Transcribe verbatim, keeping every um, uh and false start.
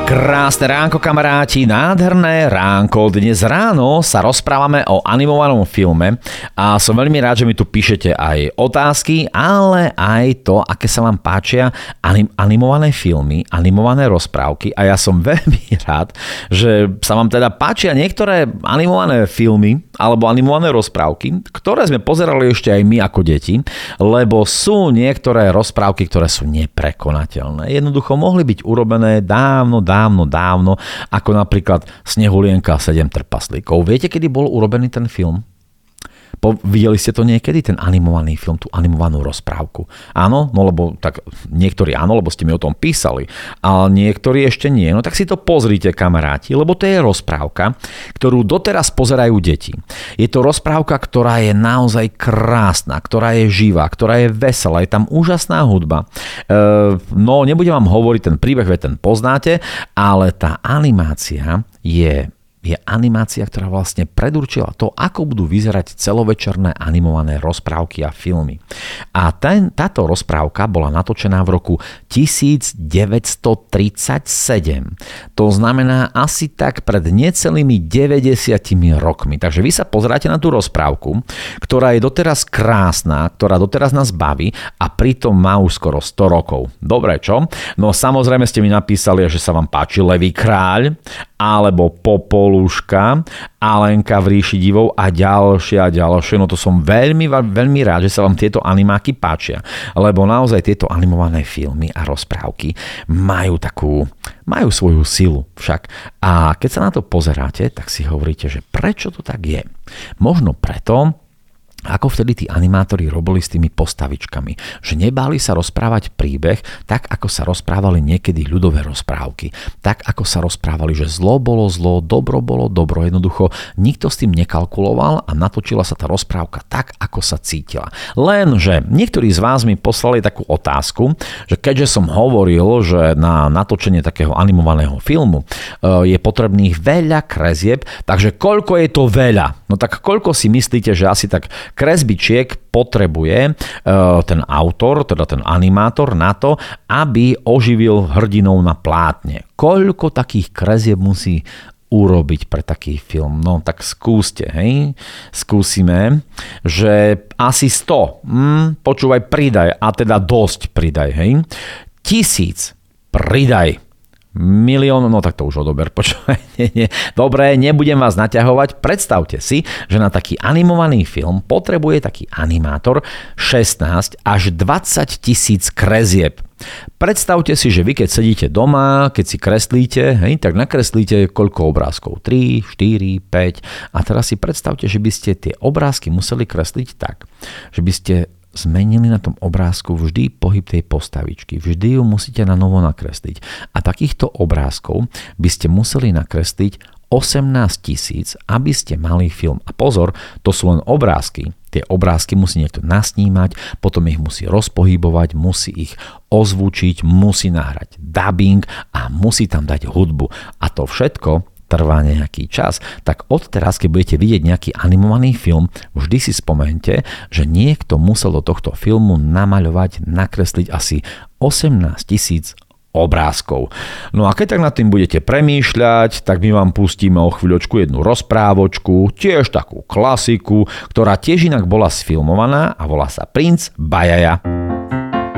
Krásne ránko, kamaráti, nádherné ránko. Dnes ráno sa rozprávame o animovanom filme a som veľmi rád, že mi tu píšete aj otázky, ale aj to, aké sa vám páčia anim- animované filmy, animované rozprávky a ja som veľmi rád, že sa vám teda páčia niektoré animované filmy alebo animované rozprávky, ktoré sme pozerali ešte aj my ako deti, lebo sú niektoré rozprávky, ktoré sú neprekonateľné. Jednoducho mohli byť urobené dávno, dávno dávno, dávno, ako napríklad Snehulienka a sedem trpaslíkov. Viete, kedy bol urobený ten film? Po, videli ste to niekedy, ten animovaný film, tú animovanú rozprávku? Áno, no lebo tak niektorí áno, lebo ste mi o tom písali, ale niektorí ešte nie. No tak si to pozrite, kamaráti, lebo to je rozprávka, ktorú doteraz pozerajú deti. Je to rozprávka, ktorá je naozaj krásna, ktorá je živá, ktorá je veselá, je tam úžasná hudba. E, no, nebudem vám hovoriť ten príbeh, veď ten poznáte, ale tá animácia je je animácia, ktorá vlastne predurčila to, ako budú vyzerať celovečerné animované rozprávky a filmy. A ten, táto rozprávka bola natočená v roku devätnásťtridsaťsedem. To znamená asi tak pred necelými deväťdesiatimi rokmi. Takže vy sa pozeráte na tú rozprávku, ktorá je doteraz krásna, ktorá doteraz nás baví a pritom má už skoro sto rokov. Dobre, čo? No samozrejme ste mi napísali, že sa vám páči Levý kráľ, alebo Popoluška, Alenka v ríši divov a ďalšie a ďalšie. No to som veľmi, veľmi rád, že sa vám tieto animáky páčia, lebo naozaj tieto animované filmy a rozprávky majú takú, majú svoju silu však. A keď sa na to pozeráte, tak si hovoríte, že prečo to tak je? Možno preto, ako vtedy tí animátori robili s tými postavičkami, že nebáli sa rozprávať príbeh tak, ako sa rozprávali niekedy ľudové rozprávky. Tak, ako sa rozprávali, že zlo bolo zlo, dobro bolo dobro. Jednoducho nikto s tým nekalkuloval a natočila sa tá rozprávka tak, ako sa cítila. Lenže niektorí z vás mi poslali takú otázku, že keďže som hovoril, že na natočenie takého animovaného filmu je potrebných veľa kresieb, takže koľko je to veľa? No tak koľko si myslíte, že asi tak kresbičiek potrebuje ten autor, teda ten animátor na to, aby oživil hrdinov na plátne? Koľko takých kresieb musí urobiť pre taký film? No tak skúste, hej? Skúsime, že asi sto. Hm, počúvaj, pridaj, a teda dosť pridaj, hej? Tisíc, pridaj. Milión, no tak to už odober, počúvaj, nie, nie. Dobre, nebudem vás naťahovať. Predstavte si, že na taký animovaný film potrebuje taký animátor šestnásť až dvadsať tisíc kresieb. Predstavte si, že vy keď sedíte doma, keď si kreslíte, hej, tak nakreslíte koľko obrázkov? tri, štyri, päť. A teraz si predstavte, že by ste tie obrázky museli kresliť tak, že by ste zmenili na tom obrázku vždy pohyb tej postavičky. Vždy ju musíte na novo nakresliť. A takýchto obrázkov by ste museli nakresliť osemnásť tisíc, aby ste mali film. A pozor, to sú len obrázky. Tie obrázky musí niekto nasnímať, potom ich musí rozpohybovať, musí ich ozvučiť, musí nahrať dubbing a musí tam dať hudbu. A to všetko trvá nejaký čas, tak odteraz, keď budete vidieť nejaký animovaný film, vždy si spomente, že niekto musel do tohto filmu namaľovať, nakresliť asi osemnásť tisíc obrázkov. No a keď tak nad tým budete premýšľať, tak my vám pustíme o chvíľočku jednu rozprávočku, tiež takú klasiku, ktorá tiež inak bola sfilmovaná a volá sa Princ Bajaja.